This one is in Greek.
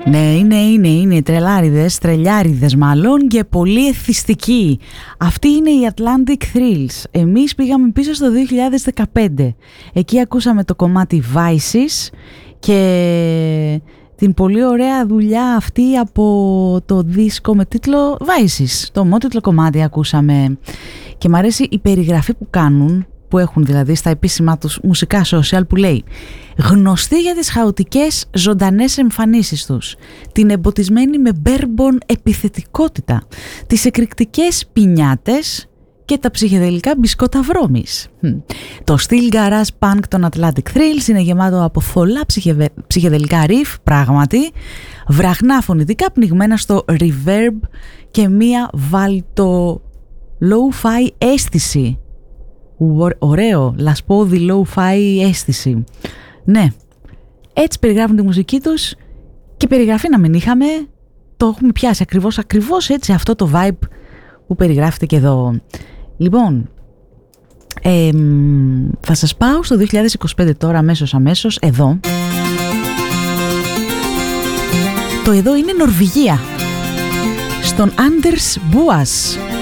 Ναι, είναι τρελάριδες, τρελιάριδες μάλλον και πολύ εθιστικοί. Αυτή είναι η Atlantic Thrills. Εμείς πήγαμε πίσω στο 2015. Εκεί ακούσαμε το κομμάτι Vices και την πολύ ωραία δουλειά αυτή από το δίσκο με τίτλο Vices. Το ομότιτλο κομμάτι ακούσαμε και μου αρέσει η περιγραφή που κάνουν, που έχουν δηλαδή στα επίσημά τους μουσικά social, που λέει γνωστοί για τις χαοτικές ζωντανές εμφανίσεις τους, την εμποτισμένη με μπέρμπον επιθετικότητα, τις εκρηκτικές πινιάτες και τα ψυχεδελικά μπισκότα βρώμης. Το στυλ garage punk των Atlantic Thrills είναι γεμάτο από θολά ψυχεδελικά riff, πράγματι, βραχνά φωνητικά πνιγμένα στο reverb και μία βάλτο low-fi αίσθηση. Ωραίο, λασπόδι low-fi αίσθηση. Ναι, έτσι περιγράφουν τη μουσική τους και περιγραφή να μην είχαμε, το έχουμε πιάσει ακριβώς έτσι αυτό το vibe που περιγράφεται και εδώ. Λοιπόν, θα σας πάω στο 2025 τώρα αμέσως εδώ. Το εδώ είναι Νορβηγία, στον Anders Boas.